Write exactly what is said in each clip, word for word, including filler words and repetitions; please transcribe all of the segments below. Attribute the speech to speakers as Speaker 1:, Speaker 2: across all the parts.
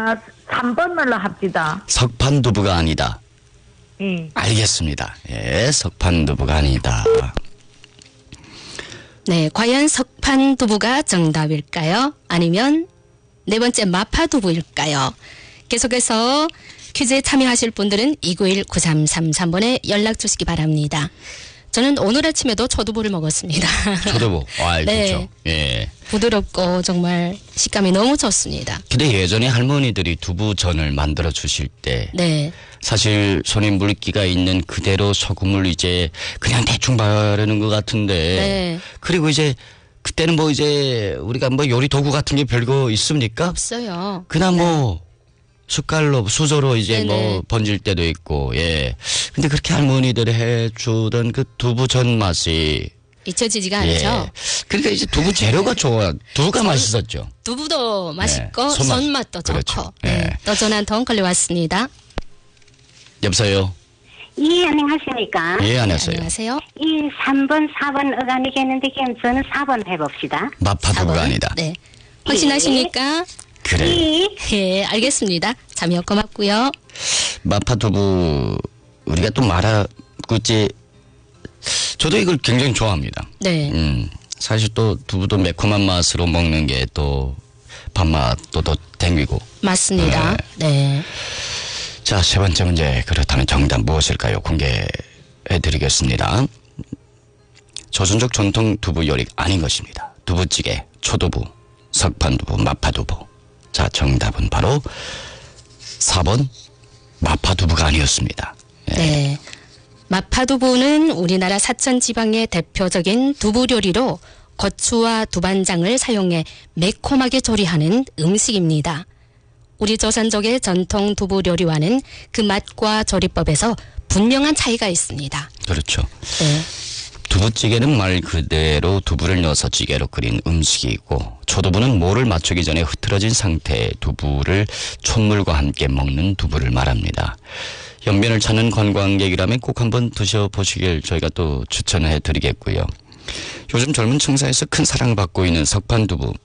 Speaker 1: 아, 삼 번으로 합시다.
Speaker 2: 석판두부가 아니다.
Speaker 1: 예.
Speaker 2: 알겠습니다. 예, 석판두부가 아니다.
Speaker 3: 네, 과연 석판두부가 정답일까요? 아니면 네 번째 마파두부일까요? 계속해서 퀴즈에 참여하실 분들은 이구일 구삼삼삼 번에 연락 주시기 바랍니다. 저는 오늘 아침에도 초두부를 먹었습니다.
Speaker 2: 초두부. 아,
Speaker 3: 네.
Speaker 2: 그렇죠. 예.
Speaker 3: 부드럽고 정말 식감이 너무 좋습니다.
Speaker 2: 근데 예전에 할머니들이 두부전을 만들어 주실 때
Speaker 3: 네.
Speaker 2: 사실 손에 물기가 있는 그대로 소금을 이제 그냥 대충 바르는 것 같은데
Speaker 3: 네.
Speaker 2: 그리고 이제 그때는 뭐 이제 우리가 뭐 요리 도구 같은 게 별거 있습니까?
Speaker 3: 없어요.
Speaker 2: 그냥 뭐 숟갈로 수저로 이제
Speaker 3: 네네.
Speaker 2: 뭐 번질 때도 있고 예. 근데 그렇게 할머니들이 해주던 그 두부전 맛이
Speaker 3: 잊혀지지가
Speaker 2: 예.
Speaker 3: 않죠.
Speaker 2: 그러니까 이제 두부 재료가 좋아 두부가 맛있었죠.
Speaker 3: 두부도 맛있고
Speaker 2: 네, 손맛.
Speaker 3: 손맛도
Speaker 2: 그렇죠.
Speaker 3: 좋고.
Speaker 2: 네.
Speaker 3: 네. 또 전화 한 통 걸려왔습니다.
Speaker 2: 여보세요.
Speaker 4: 예, 안녕하십니까?
Speaker 2: 예, 안녕하세요.
Speaker 3: 안녕하세요.
Speaker 4: 이 삼 번, 사 번 어간이겠는데 그럼 저는 사 번 해봅시다.
Speaker 2: 마파두부가
Speaker 3: 사 번.
Speaker 2: 아니다.
Speaker 3: 네. 확신하십니까?
Speaker 2: 그래.
Speaker 4: 예.
Speaker 3: 예, 알겠습니다. 참여 고맙고요.
Speaker 2: 마파두부 우리가 또 말하 그지 저도 이걸 굉장히 좋아합니다.
Speaker 3: 네.
Speaker 2: 음 사실 또 두부도 매콤한 맛으로 먹는 게 또 밥맛도 더 땡기고.
Speaker 3: 맞습니다. 네.
Speaker 2: 자, 세 번째 문제 그렇다면 정답 무엇일까요? 공개해드리겠습니다. 조선족 전통 두부 요리 아닌 것입니다. 두부찌개, 초두부, 석판두부, 마파두부. 자, 정답은 바로 사 번 마파두부가 아니었습니다. 예.
Speaker 3: 네. 마파두부는 우리나라 사천 지방의 대표적인 두부 요리로 고추와 두반장을 사용해 매콤하게 조리하는 음식입니다. 우리 조선족의 전통 두부 요리와는 그 맛과 조리법에서 분명한 차이가 있습니다.
Speaker 2: 그렇죠.
Speaker 3: 네.
Speaker 2: 두부찌개는 말 그대로 두부를 넣어서 찌개로 끓인 음식이고 초두부는 모를 맞추기 전에 흐트러진 상태의 두부를 촛물과 함께 먹는 두부를 말합니다. 연변을 찾는 관광객이라면 꼭 한번 드셔보시길 저희가 또 추천해 드리겠고요. 요즘 젊은 층사에서 큰 사랑받고 있는 석판두부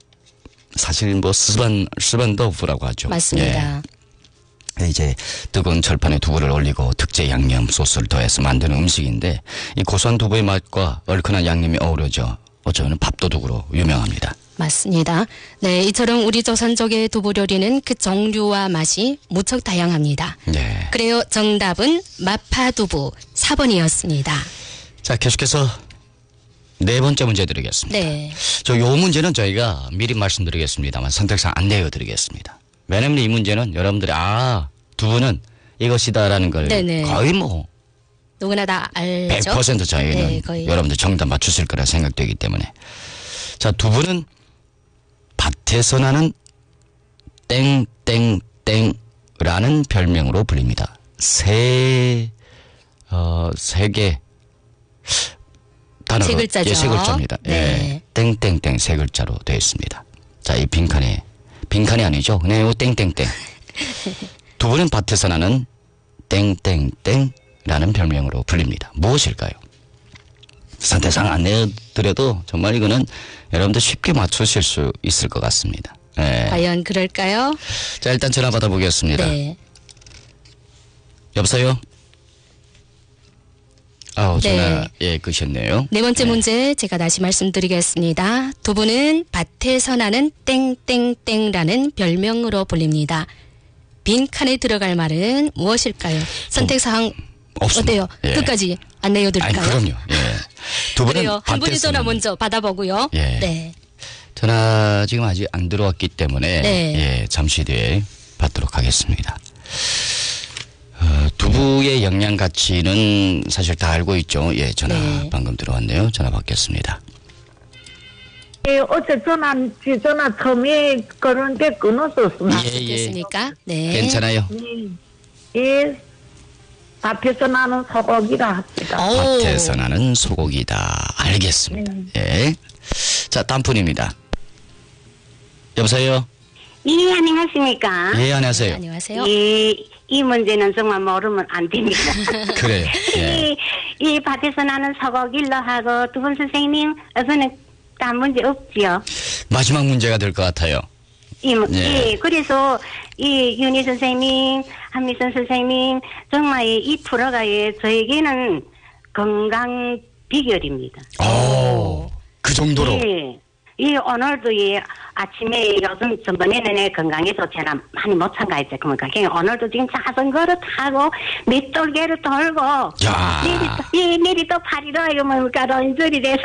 Speaker 2: 사실 뭐 스반, 스반더부라고 하죠.
Speaker 3: 맞습니다.
Speaker 2: 예. 이제 뜨거운 철판에 두부를 올리고 특제 양념 소스를 더해서 만드는 음식인데 이 고소한 두부의 맛과 얼큰한 양념이 어우러져 어쩌면 밥도둑으로 유명합니다.
Speaker 3: 맞습니다. 네, 이처럼 우리 조선족의 두부 요리는 그 종류와 맛이 무척 다양합니다.
Speaker 2: 네.
Speaker 3: 그래요, 정답은 마파두부 사 번이었습니다.
Speaker 2: 자, 계속해서 네 번째 문제 드리겠습니다.
Speaker 3: 네.
Speaker 2: 저 요 문제는 저희가 미리 말씀드리겠습니다만 선택상 안 내어드리겠습니다. 왜냐면 이 문제는 여러분들이 아 두부는 이것이다라는 걸
Speaker 3: 네네.
Speaker 2: 거의 뭐
Speaker 3: 누구나 다 알죠?
Speaker 2: 백 퍼센트 저희는
Speaker 3: 네, 거의.
Speaker 2: 여러분들 정답 맞추실 거라 생각되기 때문에 자 두부는 밭에서 나는 땡땡땡라는 별명으로 불립니다. 세, 어, 세 개 단어로
Speaker 3: 세 글자죠.
Speaker 2: 예, 세 글자입니다.
Speaker 3: 네.
Speaker 2: 예, 땡땡땡 세 글자로 되어 있습니다. 자, 이 빈칸에 빈칸이 아니죠. 그냥 요 땡땡땡. 두부는 밭에서 나는 땡땡땡라는 별명으로 불립니다. 무엇일까요? 선택상 안 내드려도 정말 이거는 여러분들 쉽게 맞추실 수 있을 것 같습니다. 예.
Speaker 3: 과연 그럴까요?
Speaker 2: 자, 일단 전화 받아보겠습니다.
Speaker 3: 네.
Speaker 2: 여보세요? 아우,
Speaker 3: 네.
Speaker 2: 전화, 예, 끄셨네요.
Speaker 3: 네 번째 문제 제가 다시 말씀드리겠습니다. 두부는 밭에서 나는 땡땡땡라는 별명으로 불립니다. 빈칸에 들어갈 말은 무엇일까요? 선택사항
Speaker 2: 없습니다.
Speaker 3: 어때요?
Speaker 2: 예.
Speaker 3: 끝까지 안 내어드릴까요?
Speaker 2: 아니, 그럼요. 예. 두부는
Speaker 3: 그래요. 한 분이
Speaker 2: 밭에서
Speaker 3: 전화
Speaker 2: 나는-
Speaker 3: 먼저 받아보고요.
Speaker 2: 예.
Speaker 3: 네.
Speaker 2: 전화 지금 아직 안 들어왔기 때문에
Speaker 3: 네.
Speaker 2: 예, 잠시 뒤에 받도록 하겠습니다. 어, 두부의 영양 가치는 사실 다 알고 있죠. 예, 전화
Speaker 3: 네.
Speaker 2: 방금 들어왔네요. 전화 받겠습니다.
Speaker 1: 예, 어제 전화, 지 전화 처음에 그런데 끊었었습니다.
Speaker 2: 예, 예.
Speaker 3: 됐습니까? 네.
Speaker 2: 괜찮아요.
Speaker 1: 예, 예, 밭에서 나는 소고기라 합시다.
Speaker 3: 오.
Speaker 2: 밭에서 나는 소고기다. 알겠습니다. 예. 자, 다음 분입니다. 여보세요?
Speaker 4: 예, 안녕하십니까?
Speaker 2: 예, 안녕하세요.
Speaker 3: 안녕하세요.
Speaker 4: 예, 이 문제는 정말 모르면 안 됩니다.
Speaker 2: 그래요. 예.
Speaker 4: 이, 이 밭에서 나는 소고기로 하고 두 분 선생님, 저는 다 문제 없지요.
Speaker 2: 마지막 문제가 될 것 같아요.
Speaker 4: 이,
Speaker 2: 예.
Speaker 4: 예, 그래서 이 윤희 선생님, 한미선 선생님 정말 이 프로가 예, 저에게는 건강 비결입니다.
Speaker 2: 오, 그 정도로.
Speaker 4: 예. 이 오늘도 이 아침에 요즘 전번에는 내 건강해서 제가 많이 못 참가했죠. 그러니까 그냥 오늘도 지금 자전거를 타고 밑돌개를 돌고
Speaker 2: 야.
Speaker 4: 내리 또, 예, 내리 또 파리로 이거 뭡니까 런절이 돼서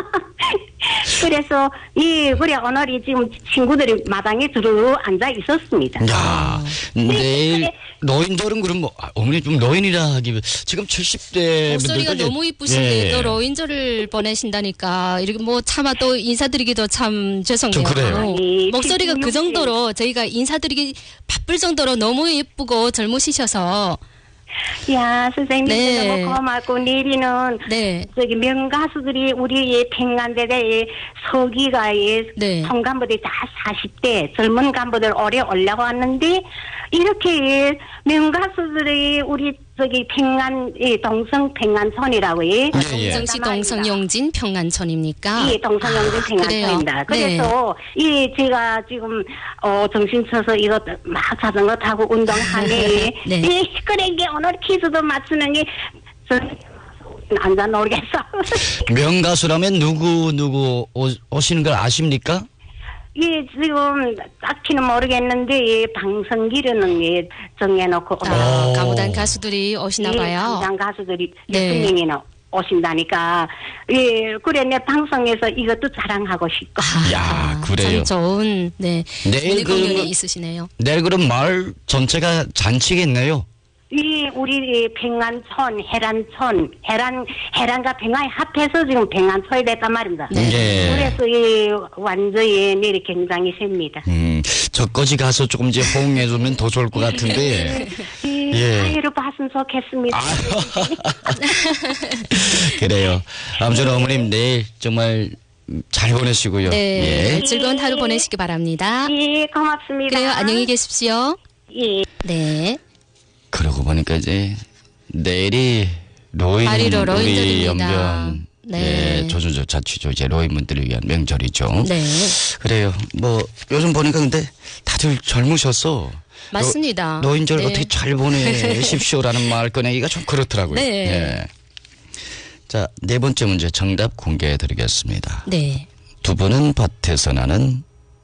Speaker 4: 그래서 이 그래 오늘이 지금 친구들이 마당에 들어 앉아 있었습니다.
Speaker 2: 야, 내일
Speaker 4: 네.
Speaker 2: 노인들은 그럼 뭐 아, 어머니 좀 노인이라 하기 지금 칠십 대
Speaker 3: 목소리가
Speaker 2: 분들도
Speaker 3: 너무 이쁘신데
Speaker 2: 예.
Speaker 3: 또 로인절을 보내신다니까 이렇게 뭐 차마 또 인사드리기도 참 죄송해요.
Speaker 2: 좀 그래요.
Speaker 4: 아니,
Speaker 3: 목소리가 그
Speaker 4: 칠십육 세.
Speaker 3: 정도로 저희가 인사드리기 바쁠 정도로 너무 예쁘고 젊으시셔서
Speaker 4: 야 선생님
Speaker 3: 네.
Speaker 4: 너무 고맙고 내리는
Speaker 3: 네.
Speaker 4: 저기 명가수들이 우리의 평안대대의 서기가의
Speaker 3: 네.
Speaker 4: 총간부들이 다 사십 대 젊은 간부들 오래 올라왔는데 이렇게 명가수들이 우리 저기 평안 이 동성 평안촌이라고 예.
Speaker 2: 예, 예.
Speaker 3: 정시 동성용진 평안촌입니까?
Speaker 4: 예, 동성영진
Speaker 3: 아,
Speaker 4: 평안촌입니다.
Speaker 3: 그래요? 네.
Speaker 4: 그래서 이 제가 지금 어 정신 쳐서 이거 막 자전거 타고 운동하네.
Speaker 3: 네.
Speaker 4: 이 그런 게 오늘 퀴즈도 맞추는 게 앉아 모르겠어.
Speaker 2: 명가수라면 누구 누구 오, 오시는 걸 아십니까?
Speaker 4: 예, 지금 딱히는 모르겠는데 예, 방송기류는 예, 정해놓고
Speaker 3: 아,
Speaker 2: 오.
Speaker 3: 가무단 가수들이 오시나 봐요.
Speaker 4: 당장 가수들이
Speaker 3: 네.
Speaker 4: 네. 명이나 오신다니까. 예, 그래 내 방송에서 이것도 자랑하고 싶고.
Speaker 2: 야, 그래요.
Speaker 3: 참 좋은 네.
Speaker 2: 내일
Speaker 3: 문희 공연이
Speaker 2: 그-
Speaker 3: 있으시네요.
Speaker 2: 내일 그럼 마을 전체가 잔치겠네요.
Speaker 4: 이 우리 평안촌, 해란촌, 해란 해란과 평안이 합해서 지금 평안촌이 됐단 말입니다.
Speaker 2: 네.
Speaker 4: 그래서 이 완전히 내리 굉장히 셉니다.
Speaker 2: 음, 저까지 가서 조금 이제 호응해주면 더 좋을 것 같은데.
Speaker 4: 이
Speaker 2: 예.
Speaker 4: 사회를 봤으면 좋겠습니다.
Speaker 2: 그래요. 아무튼 어머님 내일 정말 잘 보내시고요.
Speaker 3: 네.
Speaker 2: 예.
Speaker 3: 즐거운 하루 보내시기 바랍니다.
Speaker 4: 예, 고맙습니다.
Speaker 3: 그래요. 안녕히 계십시오.
Speaker 4: 예.
Speaker 3: 네.
Speaker 2: 그러고 보니까 이제 내일이 로인
Speaker 3: 파리로
Speaker 2: 우리
Speaker 3: 로인절입니다.
Speaker 2: 연변
Speaker 3: 네.
Speaker 2: 예, 조선조 자치죠. 이제 로인분들을 위한 명절이죠.
Speaker 3: 네.
Speaker 2: 그래요. 뭐 요즘 보니까 근데 다들 젊으셔서
Speaker 3: 맞습니다.
Speaker 2: 로, 로인절
Speaker 3: 네.
Speaker 2: 어떻게 잘 보내십시오라는 말 꺼내기가 좀 그렇더라고요.
Speaker 3: 네.
Speaker 2: 예. 자, 네 번째 문제 정답 공개해 드리겠습니다.
Speaker 3: 네.
Speaker 2: 두부는 밭에서 나는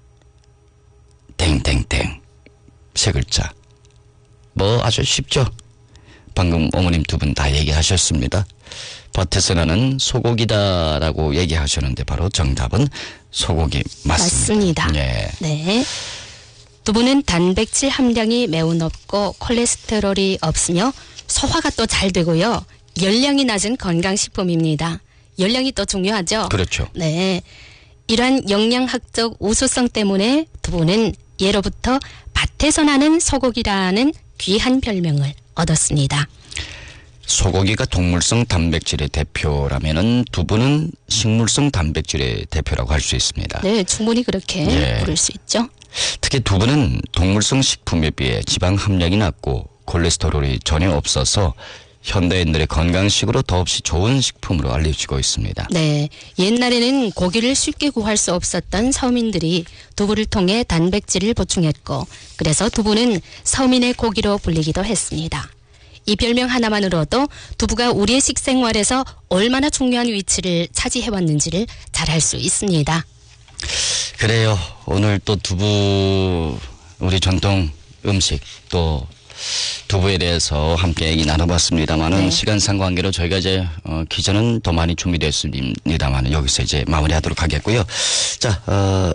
Speaker 2: 땡땡땡 세 글자. 뭐 아주 쉽죠. 방금 어머님 두 분 다 얘기하셨습니다. 밭에서 나는 소고기다라고 얘기하셨는데 바로 정답은 소고기 맞습니다.
Speaker 3: 맞습니다.
Speaker 2: 예.
Speaker 3: 네. 두부는 단백질 함량이 매우 높고 콜레스테롤이 없으며 소화가 또 잘 되고요. 열량이 낮은 건강식품입니다. 열량이 또 중요하죠.
Speaker 2: 그렇죠.
Speaker 3: 네. 이러한 영양학적 우수성 때문에 두부는 예로부터 밭에서 나는 소고기라는 귀한 별명을 얻었습니다.
Speaker 2: 소고기가 동물성 단백질의 대표라면은 두부는 식물성 단백질의 대표라고 할 수 있습니다.
Speaker 3: 네, 충분히 그렇게
Speaker 2: 예.
Speaker 3: 부를 수 있죠.
Speaker 2: 특히 두부는 동물성 식품에 비해 지방 함량이 낮고 콜레스테롤이 전혀 없어서 현대인들의 건강식으로 더없이 좋은 식품으로 알려지고 있습니다.
Speaker 3: 네, 옛날에는 고기를 쉽게 구할 수 없었던 서민들이 두부를 통해 단백질을 보충했고 그래서 두부는 서민의 고기로 불리기도 했습니다. 이 별명 하나만으로도 두부가 우리의 식생활에서 얼마나 중요한 위치를 차지해왔는지를 잘 알 수 있습니다.
Speaker 2: 그래요. 오늘 또 두부 우리 전통 음식 또 두부에 대해서 함께 얘기 나눠봤습니다만은
Speaker 3: 네.
Speaker 2: 시간상 관계로 저희가 이제 어, 기자는 더 많이 준비됐습니다만은 여기서 이제 마무리하도록 하겠고요. 자, 어,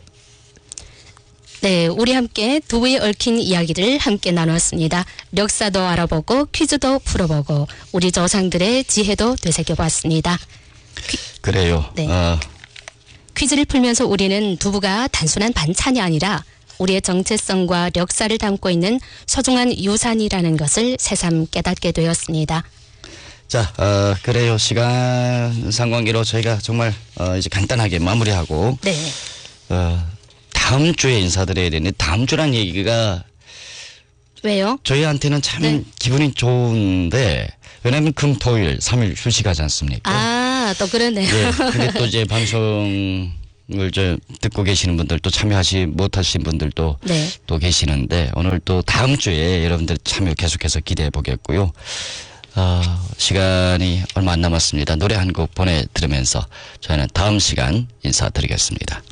Speaker 3: 네, 우리 함께 두부에 얽힌 이야기를 함께 나눴습니다. 역사도 알아보고 퀴즈도 풀어보고 우리 조상들의 지혜도 되새겨봤습니다.
Speaker 2: 그래요.
Speaker 3: 네.
Speaker 2: 어,
Speaker 3: 퀴즈를 풀면서 우리는 두부가 단순한 반찬이 아니라 우리의 정체성과 역사를 담고 있는 소중한 유산이라는 것을 새삼 깨닫게 되었습니다.
Speaker 2: 자, 어, 그래요. 시간상 관계로 저희가 정말 어, 이제 간단하게 마무리하고
Speaker 3: 네.
Speaker 2: 어, 다음 주에 인사드려야 되는데 다음 주란 얘기가
Speaker 3: 왜요?
Speaker 2: 저희한테는 참
Speaker 3: 네.
Speaker 2: 기분이 좋은데 왜냐하면 금, 토 일, 삼 일 휴식하지 않습니까?
Speaker 3: 아, 또 그러네요.
Speaker 2: 예, 근데 또 이제 방송 저 듣고 계시는 분들 또 참여하시 못하신 분들도
Speaker 3: 네.
Speaker 2: 또 계시는데 오늘 또 다음 주에 여러분들 참여 계속해서 기대해 보겠고요. 어, 시간이 얼마 안 남았습니다. 노래 한 곡 보내드리면서 저희는 다음 시간 인사드리겠습니다.